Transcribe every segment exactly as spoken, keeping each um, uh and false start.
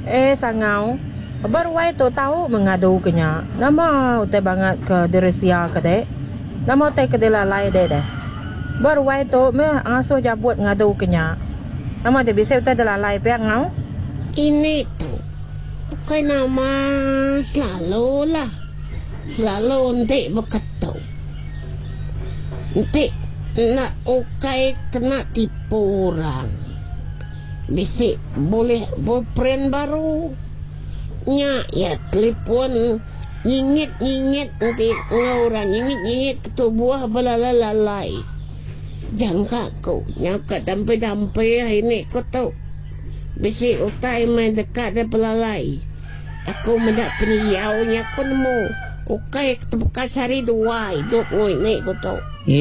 Eh sangau. Baru wai tu tahu mengadu kenya. Nama utai banget ke Deresia ke dek. Nama utai ke delalai dek deh. Baru wai tu me aso jabut ngadu kenya. Nama dia bisa utai delalai pe ngau. Ini tu bukan nama selalu lah. Selalu nanti berkata. Nanti nak ukai kena tipu orang. Bisa boleh boyfriend baru. Nya ya telepon nyingit-nyingit nanti ngorang nyingit-nyingit ketubuh balalalai. Jangan kaku nyaka dampai-dampai ini kau tahu. Bisi utai main dekat dan belalai. Aku mendak peniaunya kau nemu. Ukai ketemu kasari dua hidup ngoi ni kau tahu.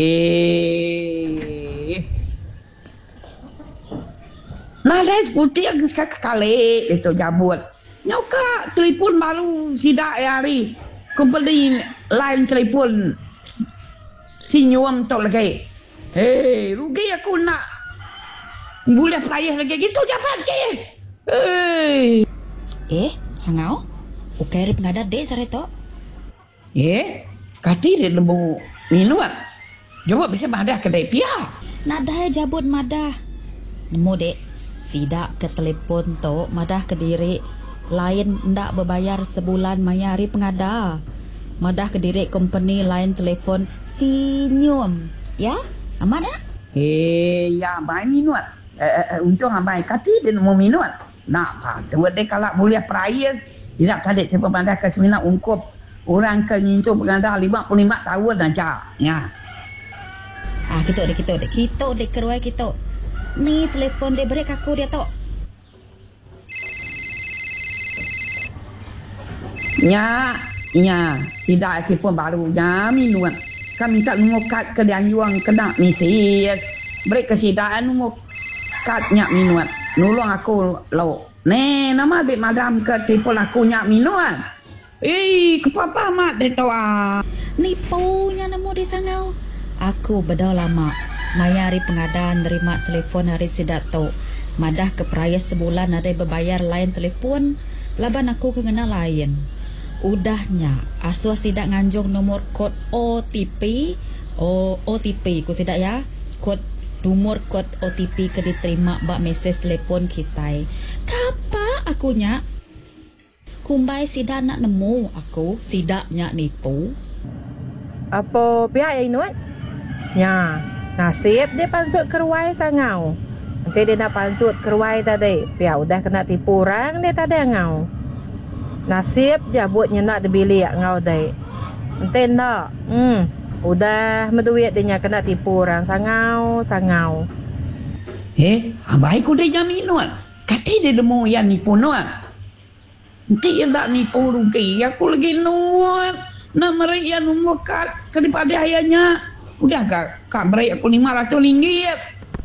Eh. Nah, dah putih agak sekali itu jabut. Nyoka telefon baru sidak ya hari. Ku beli line telefon sinyuam tok lagi. Hei, rugi aku nak boleh payah lagi gitu jabat ke. Hei. Eh, sangau? Ukai rip ngadat dek sare tok. Eh, kati dia lembu minuan. Jawab bisa madah kedai pia. Nak dah jabut madah. Nemu dek, sidak ke telefon tok madah ke diri. Lain ndak berbayar sebulan mayari pengada. Madah ke diri company lain telefon sinyum. Ya? Aman tak? Eh, ya baik minuan. Eh, eh, untung abai kati dia mau minuan. Nak apa? Tuan dia kalau boleh price tidak tadi siapa pandai ke seminar ungkup orang ke ngincu pengada lima puluh lima tahun aja. Ya. Ah, kita dek kita dek kita dek keruai kita. Ni telefon dia break aku dia tok. Ya, ya, tidak telefon baru ya minuan. Kami tak mengukat ke dan yuang kena misis. Mereka sidaan mengukat nyak minuan. Nulung aku lo. Ne, nama bik madam ke telefon aku nyak minuan. Eh, kepapa mat dia tahu ah. Nipunya nemu di sangau. Aku bedah lama. Mayari pengadaan nerima telefon hari sidak tok. Madah ke peraya sebulan ada berbayar lain telefon. Laban aku kena lain. Udahnya asal sidak nganjung nomor kod O T P. O OTP ku sidak ya. Kod nomor kod O T P ke diterima bak mesej telefon kita. Kapa akunya? Kumbai sidak nak nemu aku sidaknya nipu. Apa pihak yang inuan? Ya, nasib dia pansut keruai sangau. Nanti dia nak pansut keruai tadi. Pihak udah kena tipu orang dia tadi ngau. Nasib jabutnya nak dibilik ngau dai. Enten tak? Hmm, udah menduit dia kena tipu orang sangau, sangau. Eh, abai ku dia jam minuan. Kati dia demo yang nipu nuan. Nanti yang tak nipu rugi. Aku lagi nuan. Nak merik yang nunggu kat daripada ayahnya. Udah kak, kak merik aku lima ratus ringgit.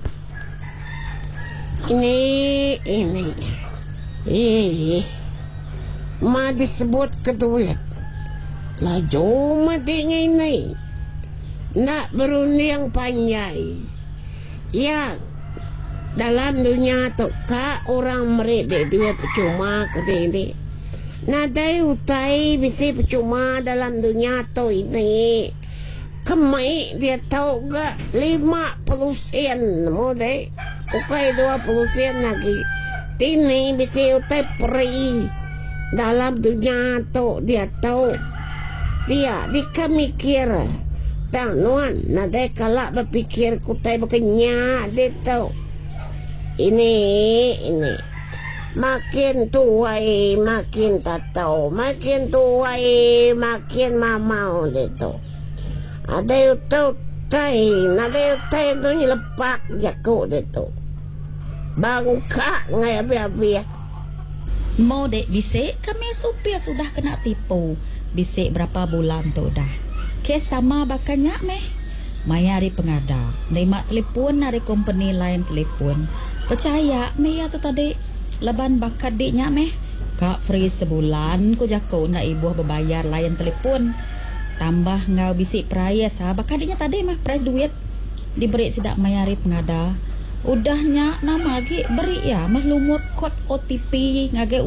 Ini, ini. Eh, ma disebut keduit. Laju matinya ini. Nak beruni yang panjai. Ya, dalam dunia tu kak orang merik dia percuma ke ini. Nadai utai bisa percuma dalam dunia tu ini. Kemai dia tahu gak lima puluh sen mau deh. Ukai dua puluh sen lagi. Tini bisa utai peri. Dalam dunia tu dia tahu. Dia dia mikir. Tak nuan. Nadai kalak berpikir kutai berkenyak dia tahu. Ini ini. Makin tua makin tak tahu. Makin tua makin mamau dia tu. Ada yang tahu tai. Ada yang tahu tu ni lepak jago dia tu. Bangka ngai habis-habis. Mau dek bisik kami supir sudah kena tipu. Bisik berapa bulan tu dah. Kes sama bakannya meh. Mayari pengada. Nerima telefon dari company lain telefon. Percaya meh ya tu tadi. Leban bakat diknya meh. Kak free sebulan ku jago nak ibu berbayar lain telefon. Tambah ngau bisik price ha. Bakat diknya tadi mah price duit. Diberi sidak mayari pengada. Udahnya nama lagi beri ya mah lumur kod O T P ngage